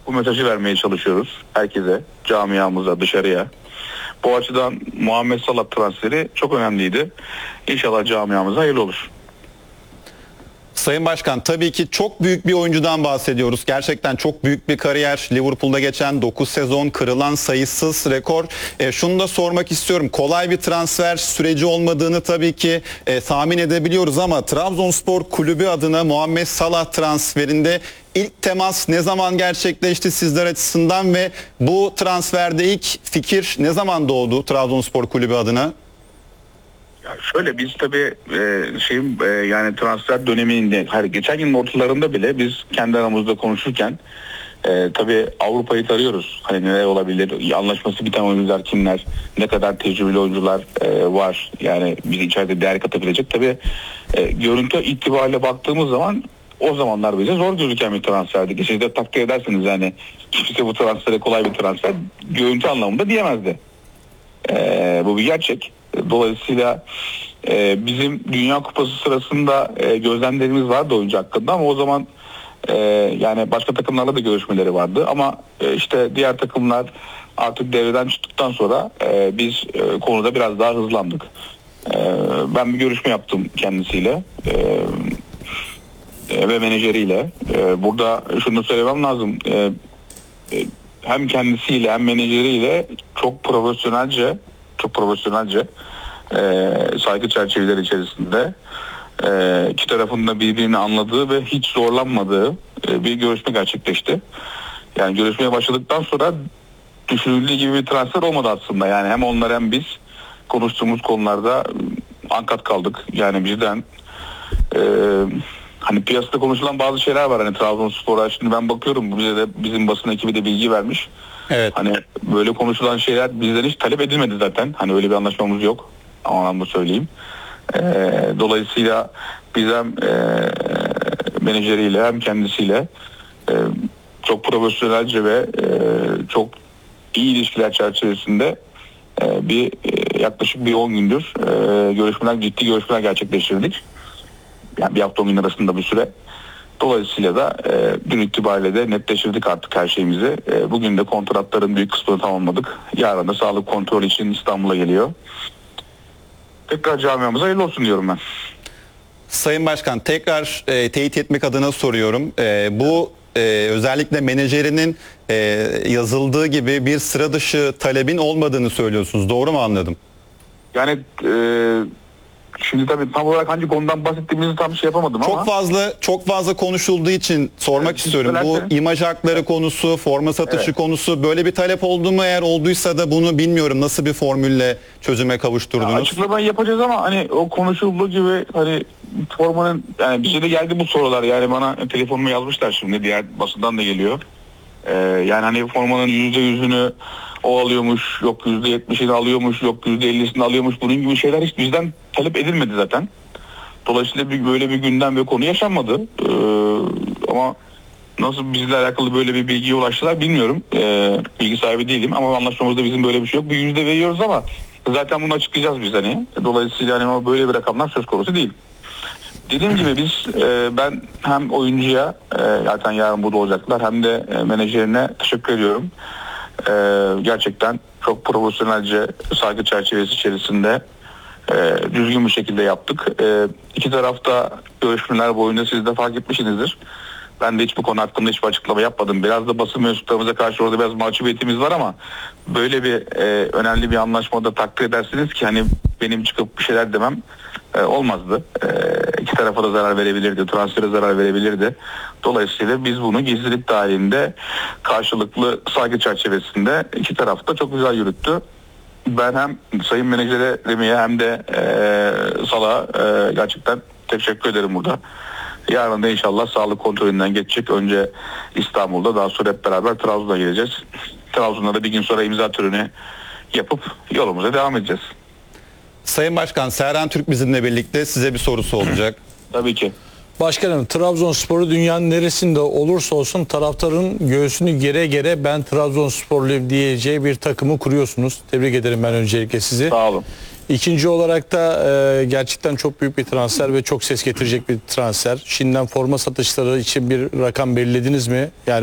Bu mesajı vermeye çalışıyoruz herkese, camiamıza, dışarıya. Bu açıdan Muhammed Salah transferi çok önemliydi. İnşallah camiamıza hayırlı olur. Sayın Başkan, tabii ki çok büyük bir oyuncudan bahsediyoruz. Gerçekten çok büyük bir kariyer. Liverpool'da geçen 9 sezon, kırılan sayısız rekor. Şunu da sormak istiyorum. Kolay bir transfer süreci olmadığını tabii ki tahmin edebiliyoruz ama Trabzonspor Kulübü adına Muhammed Salah transferinde ilk temas ne zaman gerçekleşti sizler açısından ve bu transferde ilk fikir ne zaman doğdu Trabzonspor Kulübü adına? Ya şöyle, biz tabii yani transfer döneminde, geçen yılın ortalarında bile biz kendi aramızda konuşurken tabii Avrupa'yı tarıyoruz. Hani neler olabilir, anlaşması biten oyuncular kimler, ne kadar tecrübeli oyuncular var, yani bizi içeride değer katabilecek. Tabii görüntü itibariyle baktığımız zaman o zamanlar bize zor gözüken bir transferdi. Siz de takdir edersiniz, yani kimse bu transfere kolay bir transfer görüntü anlamında diyemezdi. Bu bir gerçek. Dolayısıyla bizim Dünya Kupası sırasında gözlemlerimiz vardı oyuncu hakkında ama o zaman yani başka takımlarla da görüşmeleri vardı ama işte diğer takımlar artık devreden çıktıktan sonra biz konuda biraz daha hızlandık. Ben bir görüşme yaptım kendisiyle ve menajeriyle. Burada şunu söylemem lazım. Hem kendisiyle hem menajeriyle çok profesyonelce saygı çerçeveleri içerisinde iki tarafın da birbirini anladığı ve hiç zorlanmadığı bir görüşme gerçekleşti. Yani görüşmeye başladıktan sonra düşünüldüğü gibi bir transfer olmadı aslında. Yani hem onlar hem biz konuştuğumuz konularda ankat kaldık. Yani bizden hani piyasada konuşulan bazı şeyler var. Hani Trabzonspor'a şimdi ben bakıyorum, bize de bizim basın ekibi de bilgi vermiş. Evet. Hani böyle konuşulan şeyler bizden hiç talep edilmedi zaten. Hani öyle bir anlaşmamız yok. O anlamda söyleyeyim. Dolayısıyla biz hem menajeriyle hem kendisiyle çok profesyonelce ve çok iyi ilişkiler çerçevesinde yaklaşık bir 10 gündür ciddi görüşmeler gerçekleştirdik. Yani bir hafta 10 gün arasında bir süre. Dolayısıyla da dün itibariyle de netleştirdik artık her şeyimizi. Bugün de kontratların büyük kısmını tamamladık. Yarın da sağlık kontrolü için İstanbul'a geliyor. Tekrar camiamıza hayırlı olsun diyorum ben. Sayın Başkan, tekrar teyit etmek adına soruyorum. Bu özellikle menajerinin yazıldığı gibi bir sıra dışı talebin olmadığını söylüyorsunuz. Doğru mu anladım? Yani şimdi tabii tam olarak hangi konudan bahsettiğimizi tam şey yapamadım ama. Çok fazla konuşulduğu için sormak istiyorum. Bu imaj hakları konusu, forma satışı konusu, böyle bir talep oldu mu? Eğer olduysa da bunu bilmiyorum nasıl bir formülle çözüme kavuşturdunuz? Ya açıklamayı yapacağız ama hani o konuşulduğu gibi hani formanın, yani bize de geldi bu sorular, yani bana telefonuma yazmışlar, şimdi diğer basından da geliyor. Yani hani formanın %100'ünü o alıyormuş, yok %70'ini alıyormuş, yok %50'sini alıyormuş, bunun gibi şeyler hiç bizden talep edilmedi zaten. Dolayısıyla böyle bir gündem ve konu yaşanmadı. Ama nasıl bizle alakalı böyle bir bilgiye ulaştılar bilmiyorum. Bilgi sahibi değilim ama anlaşmamızda bizim böyle bir şey yok. Bir yüzde veriyoruz ama zaten bunu açıklayacağız biz hani. Dolayısıyla hani böyle bir rakamlar söz konusu değil. Dediğim gibi ben hem oyuncuya zaten yarın burada olacaklar hem de menajerine teşekkür ediyorum. Gerçekten çok profesyonelce saygı çerçevesi içerisinde düzgün bir şekilde yaptık. İki tarafta görüşmeler boyunca siz de fark etmişsinizdir. Ben de hiç bu konu hakkında hiçbir açıklama yapmadım. Biraz da basın mensuplarımıza karşı orada biraz mahcubiyetimiz var ama böyle bir önemli bir anlaşmada takdir edersiniz ki hani benim çıkıp bir şeyler demem olmazdı. İki tarafa da zarar verebilirdi, transfere zarar verebilirdi. Dolayısıyla biz bunu gizlilik dahilinde karşılıklı saygı çerçevesinde iki taraf da çok güzel yürüttü. Ben hem sayın menajere Remi'ye hem de Salah'a gerçekten teşekkür ederim burada. Yarın da inşallah sağlık kontrolünden geçecek. Önce İstanbul'da, daha sonra hep beraber Trabzon'a geleceğiz. Trabzon'da da bir gün sonra imza töreni yapıp yolumuza devam edeceğiz. Sayın Başkan, Serhan Türk bizimle birlikte, size bir sorusu olacak. Tabii ki. Başkanım, Trabzonspor'u dünyanın neresinde olursa olsun taraftarın göğsünü gere gere ben Trabzonsporluyum diyeceği bir takımı kuruyorsunuz. Tebrik ederim ben öncelikle sizi. Sağ olun. İkinci olarak da gerçekten çok büyük bir transfer ve çok ses getirecek bir transfer. Şimdiden forma satışları için bir rakam belirlediniz mi? Yani